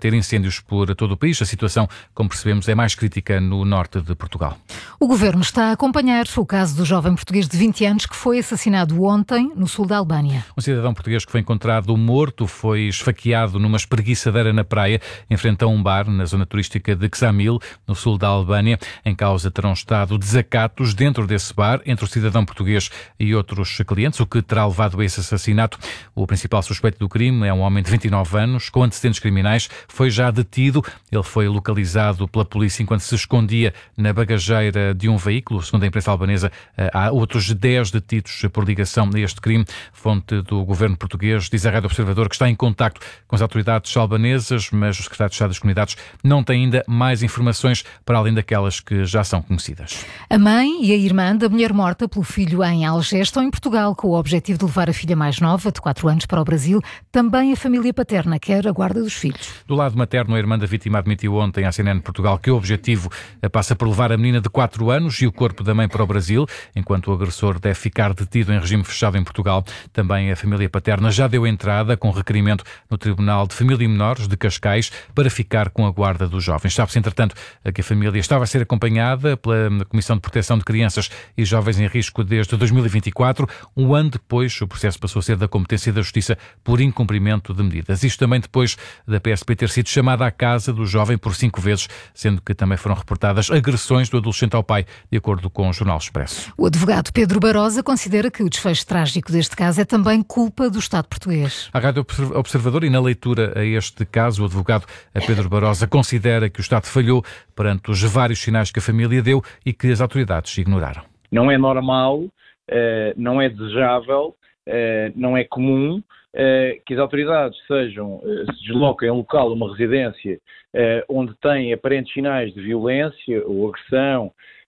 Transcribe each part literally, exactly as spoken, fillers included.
combater incêndios por todo o país. A situação, como percebemos, é mais crítica no norte de Portugal. O Governo está a acompanhar o caso do jovem português de vinte anos que foi assassinado ontem no sul da Albânia. Um cidadão português que foi encontrado morto foi esfaqueado numa espreguiçadeira na praia, em frente a um bar, na zona turística de Ksamil, no sul da Albânia. Em causa terão estado desacatos dentro desse bar, entre o cidadão português e outros clientes, o que terá levado a esse assassinato. O principal suspeito do crime é um homem de vinte e nove anos, com antecedentes criminais, foi já detido. Ele foi localizado pela polícia enquanto se escondia na bagageira de um veículo. Segundo a imprensa albanesa, há outros dez detidos por ligação a este crime. Fonte do governo português diz à Rádio Observador que está em contacto com as autoridades albanesas, mas o secretário de Estado das Comunidades não tem ainda mais informações para além daquelas que já são conhecidas. A mãe e a irmã da mulher morta pelo filho em Algés estão em Portugal com o objetivo de levar a filha mais nova, de quatro anos, para o Brasil. Também a família paterna quer a guarda dos filhos. Do lado materno, a irmã da vítima admitiu ontem à C N N Portugal que o objetivo passa por levar a menina de quatro anos e o corpo da mãe para o Brasil, enquanto o agressor deve ficar detido em regime fechado em Portugal. Também a família paterna já deu entrada com requerimento no Tribunal de Família e Menores de Cascais para ficar com a guarda dos jovens. Sabe-se, entretanto, que a família estava a ser acompanhada pela Comissão de Proteção de Crianças e Jovens em Risco desde dois mil e vinte e quatro. Um ano depois, o processo passou a ser da competência da Justiça por incumprimento de medidas. Isto também depois da P S P ter sido chamada à casa do jovem por cinco vezes, sendo que também foram reportadas agressões do adolescente ao pai, de acordo com o Jornal Expresso. O advogado Pedro Barosa considera que o desfecho trágico deste caso é também culpa do Estado português. A Rádio Observador, e na leitura a este caso, o advogado Pedro Barosa considera que o Estado falhou perante os vários sinais que a família deu e que as autoridades ignoraram. Não é normal, não é desejável, não é comum que as autoridades sejam, se desloquem a um local, uma residência, onde têm aparentes sinais de violência ou agressão,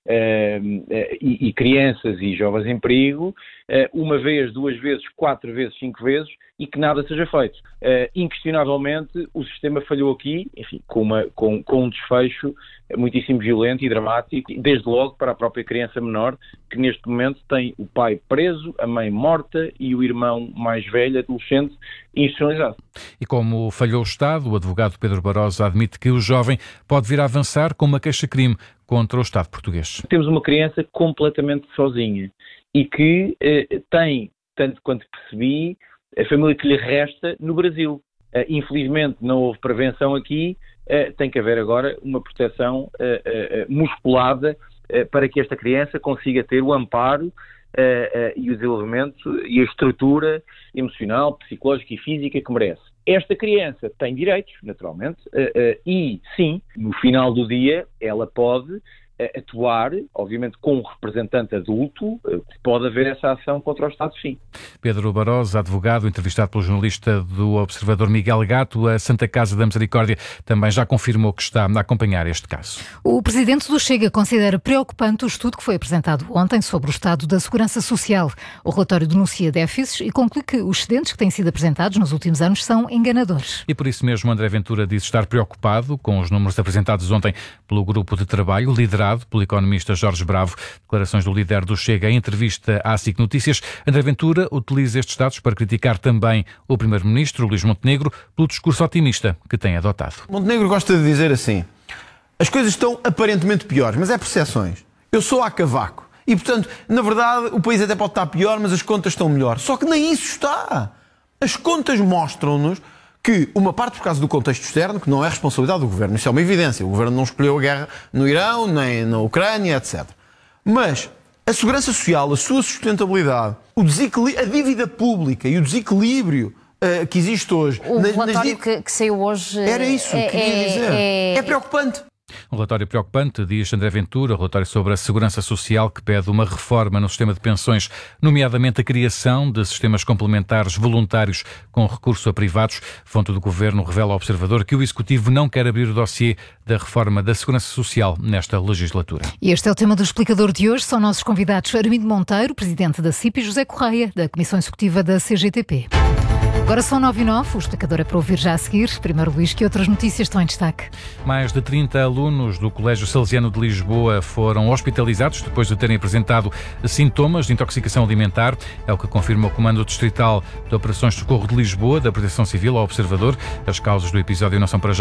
Uh, uh, e, e crianças e jovens em perigo, uh, uma vez, duas vezes, quatro vezes, cinco vezes, e que nada seja feito. Uh, inquestionavelmente, o sistema falhou aqui, enfim, com, uma, com, com um desfecho muitíssimo violento e dramático, desde logo para a própria criança menor, que neste momento tem o pai preso, a mãe morta e o irmão mais velho, adolescente, institucionalizado. E como falhou o Estado, o advogado Pedro Barosa admite que o jovem pode vir a avançar com uma queixa-crime contra o Estado português. Temos uma criança completamente sozinha e que eh, tem, tanto quanto percebi, a família que lhe resta no Brasil. Uh, infelizmente não houve prevenção aqui, uh, tem que haver agora uma proteção uh, uh, musculada uh, para que esta criança consiga ter o amparo uh, uh, e o desenvolvimento e a estrutura emocional, psicológica e física que merece. Esta criança tem direitos, naturalmente, uh, uh, e sim, no final do dia, ela pode atuar, obviamente com um representante adulto, pode haver essa ação contra o Estado, sim. Pedro Barosa, advogado, entrevistado pelo jornalista do Observador Miguel Gato. A Santa Casa da Misericórdia também já confirmou que está a acompanhar este caso. O presidente do Chega considera preocupante o estudo que foi apresentado ontem sobre o estado da segurança social. O relatório denuncia déficits e conclui que os excedentes que têm sido apresentados nos últimos anos são enganadores. E por isso mesmo André Ventura diz estar preocupado com os números apresentados ontem pelo grupo de trabalho liderado pelo economista Jorge Bravo. Declarações do líder do Chega em entrevista à S I C Notícias. André Ventura utiliza estes dados para criticar também o primeiro-ministro Luís Montenegro pelo discurso otimista que tem adotado. Montenegro gosta de dizer assim: as coisas estão aparentemente piores, mas é percepções. Eu sou a cavaco. E, portanto, na verdade, o país até pode estar pior, mas as contas estão melhor. Só que nem isso está. As contas mostram-nos que uma parte por causa do contexto externo, que não é responsabilidade do Governo, isso é uma evidência, o Governo não escolheu a guerra no Irão, nem na Ucrânia, etcétera. Mas a segurança social, a sua sustentabilidade, o desequilíbrio, a dívida pública e o desequilíbrio uh, que existe hoje... O nas, relatório nas... que, que saiu hoje... Era isso é, que queria é, dizer. É, é preocupante. Um relatório preocupante, diz André Ventura, um relatório sobre a segurança social que pede uma reforma no sistema de pensões, nomeadamente a criação de sistemas complementares voluntários com recurso a privados. Fonte do Governo revela ao Observador que o Executivo não quer abrir o dossiê da reforma da segurança social nesta legislatura. E este é o tema do Explicador de hoje. São nossos convidados Armindo Monteiro, presidente da C I P, e José Correia, da Comissão Executiva da C G T P. Agora são nove e nove, o Explicador é para ouvir já a seguir. Primeiro, Luís, que outras notícias estão em destaque? Mais de trinta alunos do Colégio Salesiano de Lisboa foram hospitalizados depois de terem apresentado sintomas de intoxicação alimentar. É o que confirma o Comando Distrital de Operações de Socorro de Lisboa, da Proteção Civil, ao Observador. As causas do episódio não são para já conhecidas.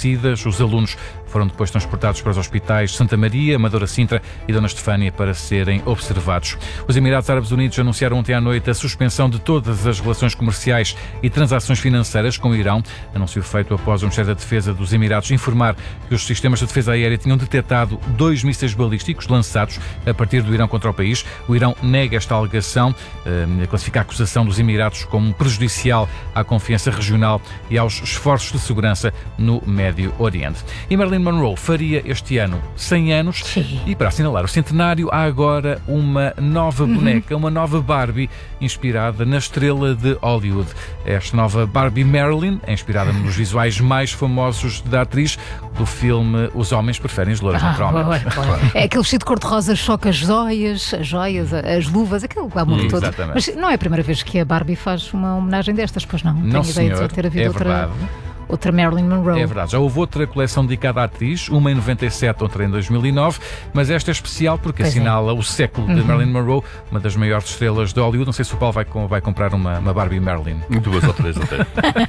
suicidas. Os alunos foram depois transportados para os hospitais Santa Maria, Amadora Sintra e Dona Estefânia para serem observados. Os Emirados Árabes Unidos anunciaram ontem à noite a suspensão de todas as relações comerciais e transações financeiras com o Irão. Anúncio feito após o Ministério da Defesa dos Emirados informar que os sistemas de defesa aérea tinham detectado dois mísseis balísticos lançados a partir do Irão contra o país. O Irão nega esta alegação, eh, classifica a acusação dos Emirados como prejudicial à confiança regional e aos esforços de segurança no Médio Oriente. E Marilyn Monroe faria este ano cem anos. Sim. E para assinalar o centenário há agora uma nova boneca, uhum. uma nova Barbie inspirada na estrela de Hollywood. Esta nova Barbie Marilyn é inspirada nos visuais mais famosos da atriz do filme Os Homens Preferem as Louras, ah, naturalmente. Boa, boa. É aquele vestido de cor-de-rosa, choca as joias, as joias, as luvas, aquele glamour hum, todo. Exatamente. Mas não é a primeira vez que a Barbie faz uma homenagem destas, pois não? Não, Tenho ideia senhor, de ter havido é outra... verdade. Outra Marilyn Monroe. É verdade, já houve outra coleção dedicada à atriz, uma em noventa e sete, outra em dois mil e nove, mas esta é especial porque pois assinala é. o século de uhum. Marilyn Monroe, uma das maiores estrelas de Hollywood. Não sei se o Paulo vai, vai comprar uma, uma Barbie Marilyn. Duas ou três até.